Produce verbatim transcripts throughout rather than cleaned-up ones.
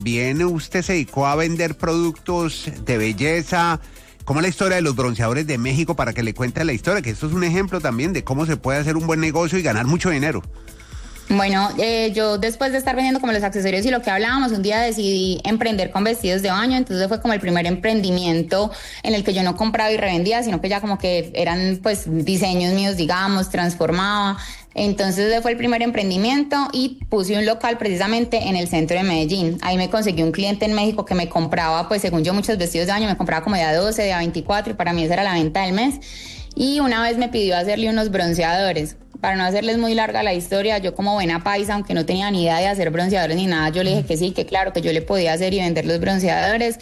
Bien, usted se dedicó a vender productos de belleza. ¿Cómo es la historia de los bronceadores de México? Para que le cuente la historia, que esto es un ejemplo también de cómo se puede hacer un buen negocio y ganar mucho dinero. Bueno, eh, yo después de estar vendiendo como los accesorios y lo que hablábamos, un día decidí emprender con vestidos de baño, entonces fue como el primer emprendimiento en el que yo no compraba y revendía, sino que ya como que eran pues diseños míos, digamos, transformaba. Entonces ese fue el primer emprendimiento y puse un local precisamente en el centro de Medellín. Ahí me conseguí un cliente en México que me compraba, pues según yo, muchos vestidos de baño, me compraba como de a doce, de a veinticuatro y para mí esa era la venta del mes. Y una vez me pidió hacerle unos bronceadores. Para no hacerles muy larga la historia, yo como buena paisa, aunque no tenía ni idea de hacer bronceadores ni nada, yo le dije que sí, que claro, que yo le podía hacer y vender los bronceadores.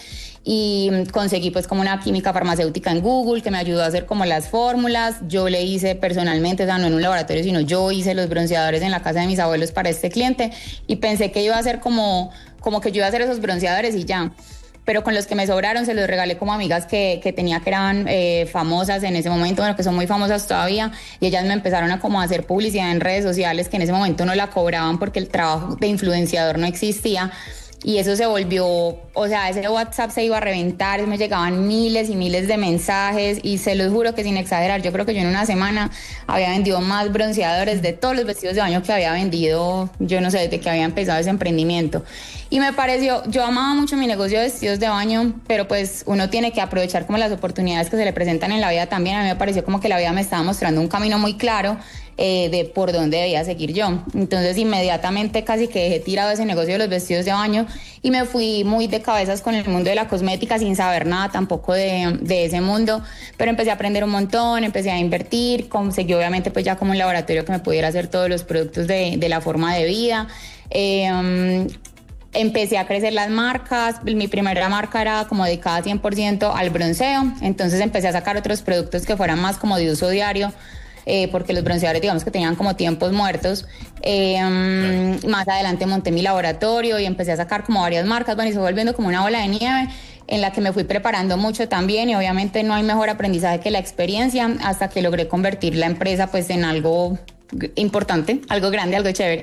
Y conseguí pues como una química farmacéutica en Google que me ayudó a hacer como las fórmulas. Yo le hice personalmente, o sea, no en un laboratorio, sino yo hice los bronceadores en la casa de mis abuelos para este cliente y pensé que iba a ser como, como que yo iba a hacer esos bronceadores y ya. Pero con los que me sobraron se los regalé como amigas que, que tenía que eran eh, famosas en ese momento, bueno, que son muy famosas todavía, y ellas me empezaron a como hacer publicidad en redes sociales que en ese momento no la cobraban porque el trabajo de influenciador no existía. Y eso se volvió, o sea, ese WhatsApp se iba a reventar, me llegaban miles y miles de mensajes y se los juro que sin exagerar, yo creo que yo en una semana había vendido más bronceadores de todos los vestidos de baño que había vendido, yo no sé, desde que había empezado ese emprendimiento. Y me pareció, yo amaba mucho mi negocio de vestidos de baño, pero pues uno tiene que aprovechar como las oportunidades que se le presentan en la vida también. A mí me pareció como que la vida me estaba mostrando un camino muy claro eh, de por dónde debía seguir yo. Entonces inmediatamente casi que dejé tirado ese negocio de los vestidos de baño y me fui muy de cabezas con el mundo de la cosmética sin saber nada tampoco de, de ese mundo, pero empecé a aprender un montón, empecé a invertir, conseguí obviamente pues ya como un laboratorio que me pudiera hacer todos los productos de, de la forma de vida. Eh, um, Empecé a crecer las marcas, mi primera marca era como dedicada cien por ciento al bronceo, entonces empecé a sacar otros productos que fueran más como de uso diario, eh, porque los bronceadores digamos que tenían como tiempos muertos. Eh, um, más adelante monté mi laboratorio y empecé a sacar como varias marcas, bueno, y se fue volviendo como una bola de nieve en la que me fui preparando mucho también y obviamente no hay mejor aprendizaje que la experiencia hasta que logré convertir la empresa pues en algo importante, algo grande, algo chévere.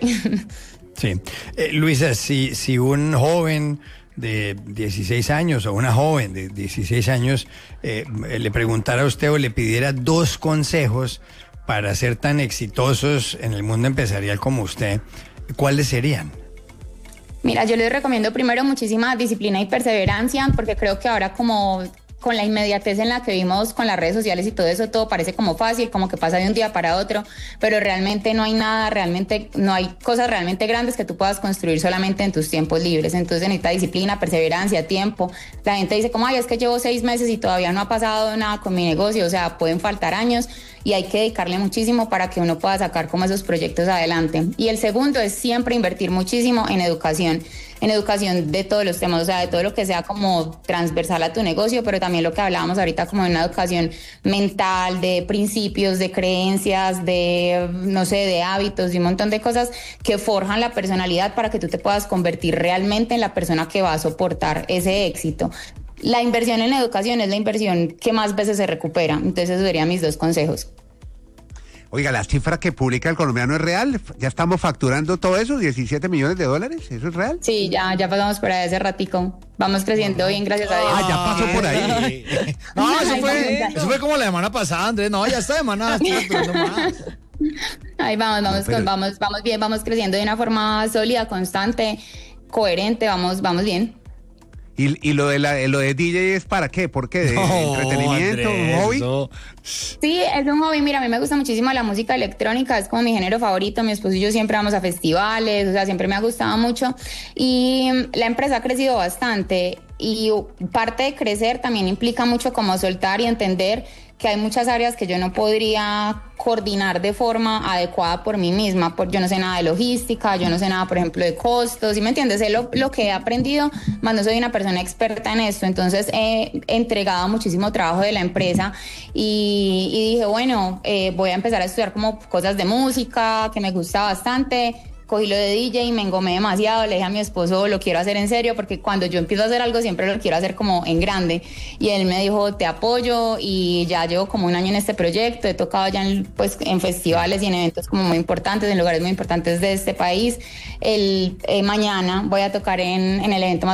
Sí. Eh, Luisa, si, si un joven de dieciséis años o una joven de dieciséis años eh, le preguntara a usted o le pidiera dos consejos para ser tan exitosos en el mundo empresarial como usted, ¿cuáles serían? Mira, yo les recomiendo primero muchísima disciplina y perseverancia, porque creo que ahora como con la inmediatez en la que vimos con las redes sociales y todo eso, todo parece como fácil, como que pasa de un día para otro, pero realmente no hay nada, realmente no hay cosas realmente grandes que tú puedas construir solamente en tus tiempos libres. Entonces necesita disciplina, perseverancia, tiempo. La gente dice como, ay, es que llevo seis meses y todavía no ha pasado nada con mi negocio, o sea, pueden faltar años y hay que dedicarle muchísimo para que uno pueda sacar como esos proyectos adelante. Y el segundo es siempre invertir muchísimo en educación, en educación de todos los temas, o sea, de todo lo que sea como transversal a tu negocio, pero también lo que hablábamos ahorita como de una educación mental, de principios, de creencias, de, no sé, de hábitos, de un montón de cosas que forjan la personalidad para que tú te puedas convertir realmente en la persona que va a soportar ese éxito. La inversión en educación es la inversión que más veces se recupera, entonces esos serían mis dos consejos. Oiga, la cifra que publica el colombiano es real, ya estamos facturando todo eso, diecisiete millones de dólares, ¿eso es real? Sí, ya, ya pasamos por ahí hace ratico, vamos creciendo bien, gracias a Dios. Ah, ya pasó por ahí. No, eso fue, eso fue como la semana pasada, Andrés, no, ya esta semana estoy facturando más. Ahí vamos, vamos, no, pero... con, vamos, vamos bien, vamos creciendo de una forma sólida, constante, coherente, vamos, vamos bien. ¿Y, y lo de la, lo de D J es para qué? ¿Por qué? ¿De no, entretenimiento? Andrés, ¿un hobby? No. Sí, es un hobby. Mira, a mí me gusta muchísimo la música electrónica, es como mi género favorito. Mi esposo y yo siempre vamos a festivales, o sea, siempre me ha gustado mucho. Y la empresa ha crecido bastante y parte de crecer también implica mucho como soltar y entender que hay muchas áreas que yo no podría coordinar de forma adecuada por mí misma, porque yo no sé nada de logística, yo no sé nada, por ejemplo, de costos, ¿sí me entiendes? Sé lo, lo que he aprendido, más no soy una persona experta en esto, entonces he entregado muchísimo trabajo de la empresa y, y dije, bueno, eh, voy a empezar a estudiar como cosas de música, que me gusta bastante, cogí lo de D J y me engomé demasiado, le dije a mi esposo, lo quiero hacer en serio, porque cuando yo empiezo a hacer algo siempre lo quiero hacer como en grande, y él me dijo, te apoyo, y ya llevo como un año en este proyecto, he tocado ya en, pues, en festivales y en eventos como muy importantes, en lugares muy importantes de este país. El, eh, mañana voy a tocar en, en el evento más